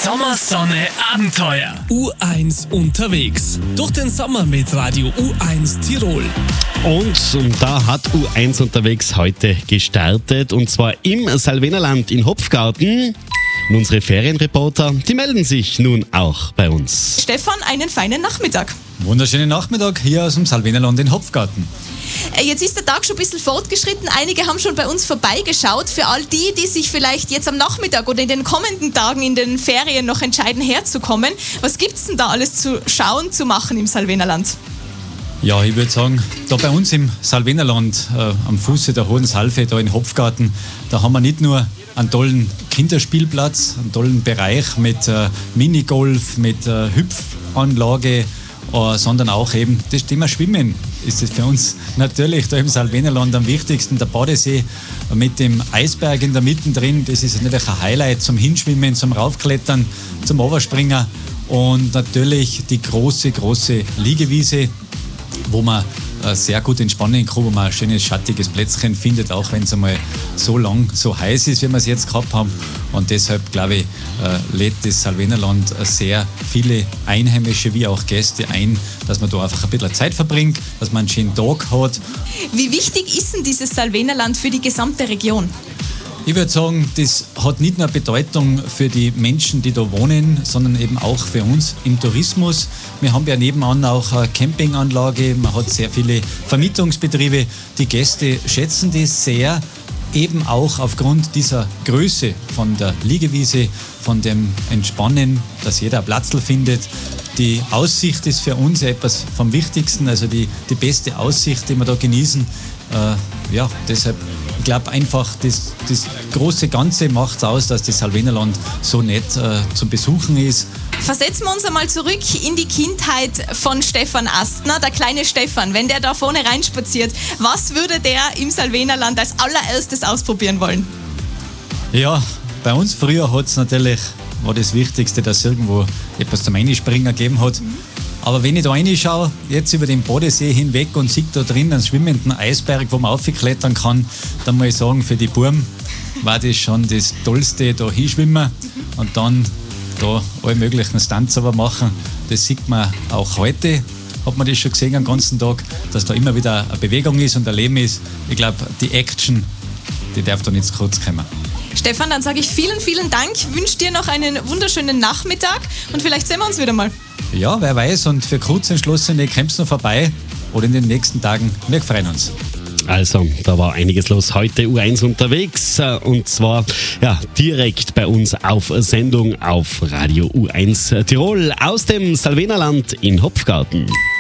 Sommersonne Abenteuer. U1 unterwegs. Durch den Sommer mit Radio U1 Tirol. Und da hat U1 unterwegs heute gestartet, und zwar im Salvenerland in Hopfgarten. Und unsere Ferienreporter, die melden sich nun auch bei uns. Stefan, einen feinen Nachmittag. Wunderschönen Nachmittag hier aus dem Salvenerland in Hopfgarten. Jetzt ist der Tag schon ein bisschen fortgeschritten. Einige haben schon bei uns vorbeigeschaut. Für all die sich vielleicht jetzt am Nachmittag oder in den kommenden Tagen in den Ferien noch entscheiden, herzukommen, was gibt es denn da alles zu schauen, zu machen im Salvenerland? Ja, ich würde sagen, da bei uns im Salvenerland, am Fuße der Hohen Salve, da in Hopfgarten, da haben wir nicht nur einen tollen Kinderspielplatz, einen tollen Bereich mit Minigolf, mit Hüpfanlage, sondern auch eben das Thema Schwimmen ist es für uns natürlich da im Salvenerland am wichtigsten. Der Badesee mit dem Eisberg in der Mitte drin, das ist natürlich ein Highlight zum Hinschwimmen, zum Raufklettern, zum Oberspringen, und natürlich die große Liegewiese, wo man sehr gut entspannen kann, wo man ein schönes schattiges Plätzchen findet, auch wenn es einmal so lang so heiß ist, wie wir es jetzt gehabt haben. Und deshalb, glaube ich, lädt das Salvenerland sehr viele Einheimische wie auch Gäste ein, dass man da einfach ein bisschen Zeit verbringt, dass man einen schönen Tag hat. Wie wichtig ist denn dieses Salvenerland für die gesamte Region? Ich würde sagen, das hat nicht nur Bedeutung für die Menschen, die da wohnen, sondern eben auch für uns im Tourismus. Wir haben ja nebenan auch eine Campinganlage, man hat sehr viele Vermietungsbetriebe. Die Gäste schätzen das sehr, eben auch aufgrund dieser Größe von der Liegewiese, von dem Entspannen, dass jeder ein Platzl findet. Die Aussicht ist für uns etwas vom Wichtigsten, also die beste Aussicht, die wir da genießen. Deshalb, ich glaube einfach, das große Ganze macht es aus, dass das Salvenerland so nett zum Besuchen ist. Versetzen wir uns einmal zurück in die Kindheit von Stefan Astner, der kleine Stefan. Wenn der da vorne reinspaziert, was würde der im Salvenerland als allererstes ausprobieren wollen? Ja, bei uns früher war das Wichtigste, dass es irgendwo etwas zum Einspringen gegeben hat. Aber wenn ich da reinschaue, jetzt über den Bodensee hinweg und sehe da drin einen schwimmenden Eisberg, wo man aufklettern kann, dann muss ich sagen, für die Buben war das schon das Tollste, da hinschwimmen und dann da alle möglichen Stunts aber machen. Das sieht man auch heute, hat man das schon gesehen den ganzen Tag, dass da immer wieder eine Bewegung ist und ein Leben ist. Ich glaube, die Action, die darf da nicht zu kurz kommen. Stefan, dann sage ich vielen Dank, wünsche dir noch einen wunderschönen Nachmittag und vielleicht sehen wir uns wieder mal. Ja, wer weiß, und für Kurzentschlossene kommst du noch vorbei oder in den nächsten Tagen. Wir freuen uns. Also, da war einiges los heute U1 unterwegs, und zwar direkt bei uns auf Sendung auf Radio U1 Tirol aus dem Salvenerland in Hopfgarten.